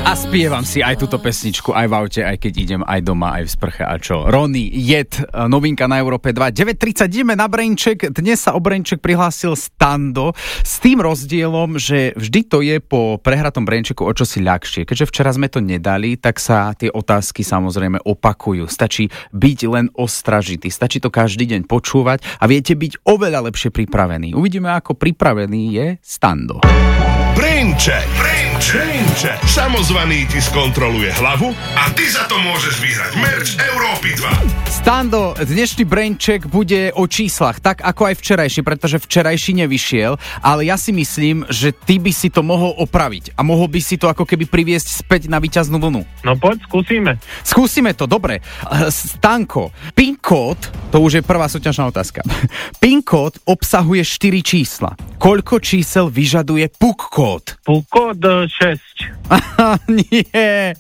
A spievam si aj túto pesničku, aj v aute, aj keď idem, aj doma, aj v sprche. A čo? Rony, Jed, novinka na Európe 2. 9.30 ideme na Braincheck. Dnes sa o Braincheck prihlásil Stando s tým rozdielom, že vždy to je po prehratom Brainchecku o čosi ľahšie. Keďže včera sme to nedali, tak sa tie otázky samozrejme opakujú. Stačí byť len ostražitý, stačí to každý deň počúvať a viete byť oveľa lepšie pripravení. Uvidíme, ako pripravený je Stando. Braincheck. Samozvaný ti skontroluje hlavu a ty za to môžeš vyhrať merch Európy 2. Stando, dnešný Braincheck bude o číslach, tak ako aj včerajší, pretože včerajší nevyšiel, ale ja si myslím, že ty by si to mohol opraviť a mohol by si to ako keby priviesť späť na víťaznú vlnu. No poď, skúsime. Skúsime to, dobre. Stanko, PIN kód, to už je prvá súťažná otázka. PIN kód obsahuje 4 čísla. Koľko čísel vyžaduje PUK kód? PUK kód 6. Nie.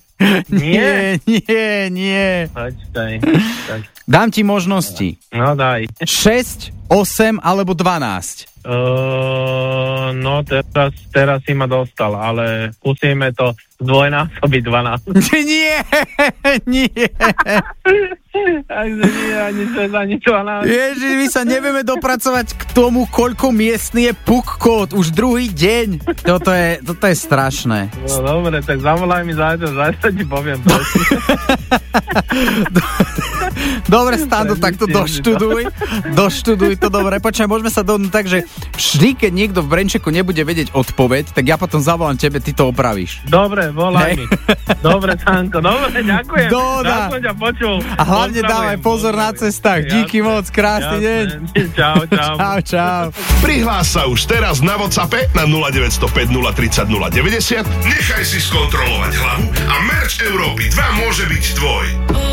Počkaj. Dám ti možnosti. No daj. 6, 8 alebo 12. No teraz si ma dostal, ale skúsime to zdvojnásobiť 12. Nie. Takže nie, ani 6, ani 12. Ježiš, my sa nevieme dopracovať k tomu, koľko miestny je PUK kód už druhý deň. Toto je strašné. No dobre, tak zavolaj mi zajtra ti poviem. Dobre, Stando, tak to doštuduj to dobre. Počkaj, môžeme sa dohodnúť tak, že vždy, keď niekto v Brainchecku nebude vedieť odpoveď, tak ja potom zavolám tebe, ty to opravíš. Dobre, volaj mi. Dobre, Stanko, dobre, ďakujem. Ja som ťa počul. A hlavne dávaj pozor na cestách. Díky moc, krásny deň. Čau. Prihlás sa už teraz na WhatsAppe na 0905 030 090. Nechaj si skontrolovať hlavu a merch Európy 2 môže byť tvoj.